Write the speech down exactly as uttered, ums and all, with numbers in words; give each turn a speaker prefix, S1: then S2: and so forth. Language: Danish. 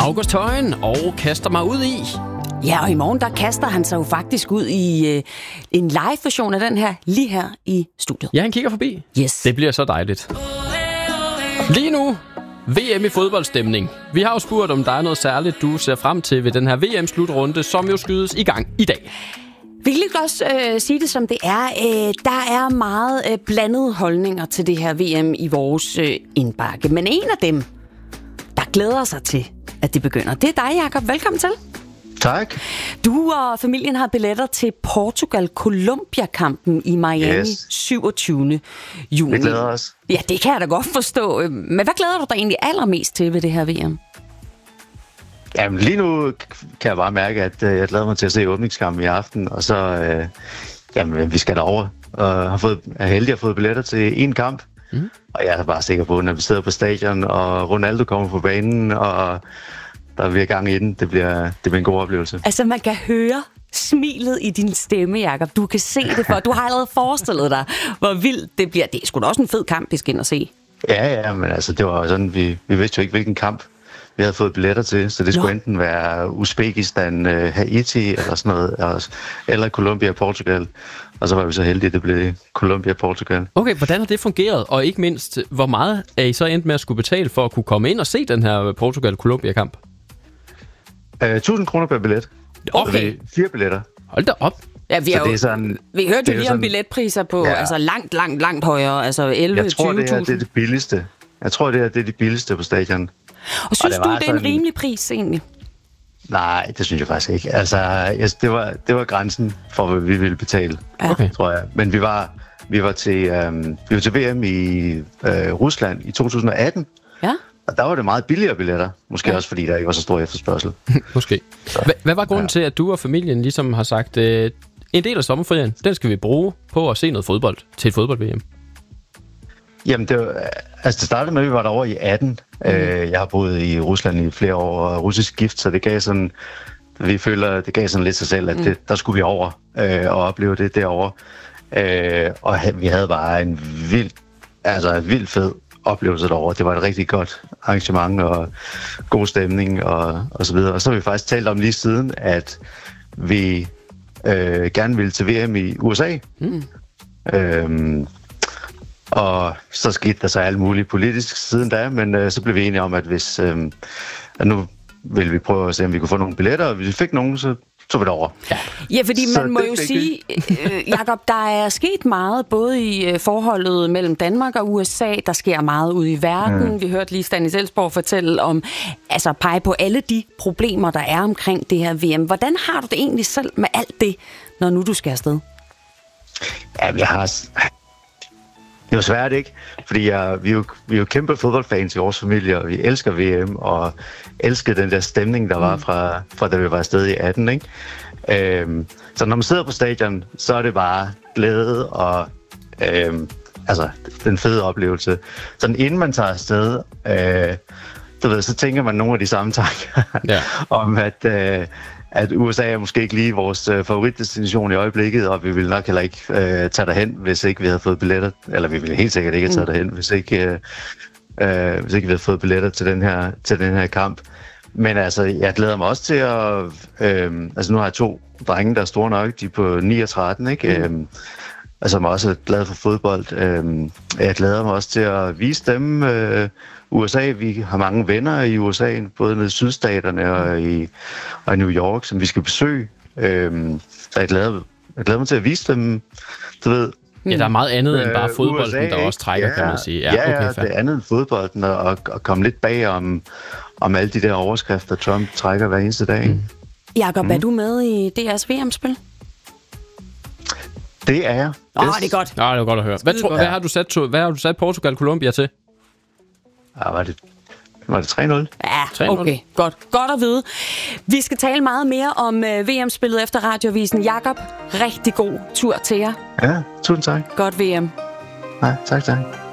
S1: August Højen og kaster mig ud i.
S2: Ja, og i morgen der kaster han sig jo faktisk ud i øh, en live-version af den her, lige her i studiet.
S1: Ja, han kigger forbi.
S2: Yes.
S1: Det bliver så dejligt. Lige nu, V M i fodboldstemning. Vi har jo spurgt, om der er noget særligt, du ser frem til ved den her V M-slutrunde, som jo skydes i gang i dag.
S2: Vi kan lige også øh, sige det, som det er. Øh, der er meget øh, blandede holdninger til det her V M i vores øh, indbakke. Men en af dem, der glæder sig til, at det begynder, det er dig, Jakob. Velkommen til.
S3: Tak.
S2: Du og familien har billetter til Portugal-Colombia-kampen i Miami
S3: yes.
S2: syvogtyvende juni.
S3: Det glæder os.
S2: Ja, det kan jeg da godt forstå. Men hvad glæder du dig egentlig allermest til ved det her V M?
S3: Jamen, lige nu kan jeg bare mærke, at øh, jeg glæder mig til at se åbningskampen i aften, og så, øh, jamen, vi skal derover og har fået, er heldig at have fået billetter til en kamp, mm. og jeg er bare sikker på, når vi sidder på stadion, og Ronaldo kommer på banen, og der bliver gang i den, det bliver, det bliver en god oplevelse.
S2: Altså, man kan høre smilet i din stemme, Jakob. Du kan se det for. Du har allerede forestillet dig, hvor vildt det bliver. Det er sgu da også en fed kamp, vi skal ind og se.
S3: Ja, ja, men altså, det var sådan, vi, vi vidste jo ikke, hvilken kamp vi havde fået billetter til, så det skulle Nå. enten være Uzbekistan, Haiti eller sådan noget, eller Colombia og Portugal. Og så var vi så heldige, at det blev Colombia og Portugal.
S1: Okay, hvordan har det fungeret? Og ikke mindst, hvor meget er I så endt med at skulle betale for at kunne komme ind og se den her Portugal-Colombia-kamp?
S3: Uh, tusind kroner per billet.
S1: Okay.
S3: Fire billetter.
S1: Hold da op.
S2: Ja, vi,
S3: så
S2: jo,
S3: det er sådan,
S2: vi hørte jo lige
S3: sådan,
S2: om billetpriser på ja. altså langt, langt, langt højere. Altså elleve til tyve tusind.
S3: Jeg tror, det er, det er det billigste. Jeg tror, det er, det er det billigste på stadion.
S2: Og synes og det du, det er en
S3: sådan,
S2: rimelig pris egentlig?
S3: Nej, det synes jeg faktisk ikke. Altså, jeg, det, var, det var grænsen for, hvad vi ville betale,
S2: ja.
S1: okay.
S3: tror jeg. Men vi var, vi var, til, øhm, vi var til V M i øh, Rusland i to tusind og atten.
S2: Ja.
S3: Og der var det meget billigere billetter. Måske ja. også, fordi der ikke var så stor efterspørgsel.
S1: Måske. H- hvad var grunden ja. til, at du og familien ligesom har sagt, øh, en del af sommerferien, den skal vi bruge på at se noget fodbold til et fodbold-V M?
S3: Jamen, det, var, altså det startede med, at vi var derovre i atten. Mm. Øh, jeg har boet i Rusland i flere år, og russisk gift, så det gav sådan, vi føler, det gav sådan lidt sig selv, at det, der skulle vi over øh, og opleve det derovre. Øh, og vi havde bare en vild, altså en vild fed oplevelse derovre. Det var et rigtig godt arrangement og god stemning og, og så videre. Og så har vi faktisk talt om lige siden, at vi øh, gerne ville til V M i U S A. Mm. Øhm, og så skete der så alt muligt politisk siden da, men øh, så blev vi enige om, at hvis øh, at nu ville vi prøve at se, om vi kunne få nogle billetter, og hvis vi fik nogen, så tog vi det over.
S2: Ja, ja, fordi man så må jo sige, øh, Jakob, der er sket meget, både i øh, forholdet mellem Danmark og U S A, der sker meget ude i verden. Mm. Vi hørte lige Stanis Elsborg fortælle om, altså pege på alle de problemer, der er omkring det her V M. Hvordan har du det egentlig selv med alt det, når nu du skal afsted?
S3: Ja, jeg har... Det er jo svært, ikke? Fordi jeg, vi, er jo, vi er jo kæmpe fodboldfans i vores familie, og vi elsker V M, og elsker den der stemning, der var fra, fra da vi var afsted i atten, ikke? Øhm, så når man sidder på stadion, så er det bare glæde og øhm, altså, den fede oplevelse. Sådan inden man tager afsted, øh, du ved, så tænker man nogle af de samme tanker ja. om, at... Øh, at U S A er måske ikke lige vores øh, favoritdestination i øjeblikket, og vi ville nok heller ikke øh, tage derhen, hvis ikke vi havde fået billetter. Eller vi ville helt sikkert ikke have taget derhen, hvis ikke, øh, øh, hvis ikke vi havde fået billetter til den her, til den her kamp. Men altså, jeg glæder mig også til at... Øh, altså, nu har jeg to drenge, der er store nok. De er på ni og tretten, ikke? Mm. Øh, altså, jeg er også glad for fodbold. Øh, jeg glæder mig også til at vise dem... Øh, U S A, vi har mange venner i U S A, både nede i sydstaterne og i, og i New York, som vi skal besøge. Øhm, så jeg glæder, jeg glæder mig til at vise dem, du ved.
S1: Ja, der er meget andet end bare fodbolden,
S3: U S A,
S1: der også trækker,
S3: ja,
S1: kan man sige.
S3: Ja, ja, okay, det er andet end fodbolden, og, og komme lidt bag om, om alle de der overskrifter, Trump trækker hver eneste dag. Mm.
S2: Jakob, mm. er du med i D R's V M-spil?
S3: Det er jeg.
S2: Åh, oh, det er godt.
S1: Ja, det er godt at høre. Hvad, tro, hvad, har du sat, hvad har du sat Portugal-Colombia til?
S3: Ja, var det, var det tre nul?
S2: Ja, okay. Godt. Godt at vide. Vi skal tale meget mere om uh, V M-spillet efter radioavisen. Jakob, rigtig god tur til jer.
S3: Ja, tusind tak.
S2: Godt V M.
S3: Nej, tak, tak.